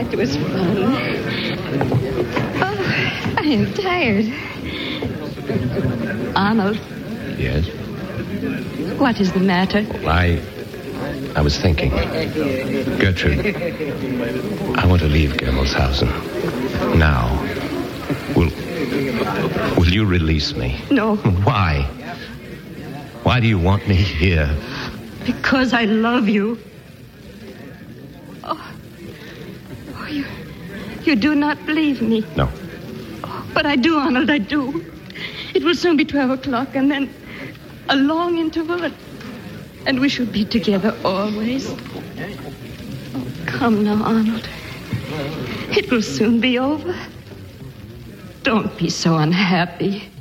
back to his fun. Oh, I am tired. Arnold. Yes? What is the matter? I was thinking. Gertrude, I want to leave Germelshausen. Now. Will you release me? No. Why? Why do you want me here? Because I love you. You do not believe me. No. Oh, but I do, Arnold, I do. It will soon be 12 o'clock, and then a long interval, and we shall be together always. Oh, come now, Arnold. It will soon be over. Don't be so unhappy.